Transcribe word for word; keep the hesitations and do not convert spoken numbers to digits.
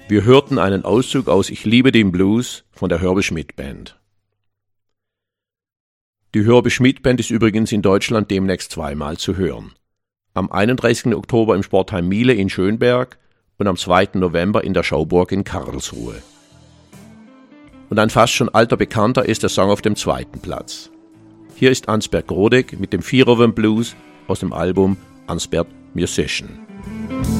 Wir hörten einen Auszug aus Ich liebe den Blues von der Hörbe Schmidt Band. Die Hörbe Schmidt Band ist übrigens in Deutschland demnächst zweimal zu hören. Am einunddreißigsten Oktober im Sportheim Miele in Schönberg und am zweiten November in der Schauburg in Karlsruhe. Und ein fast schon alter Bekannter ist der Song auf dem zweiten Platz. Hier ist Ansbert Grodek mit dem Vierowen Blues aus dem Album Ansbert Musician.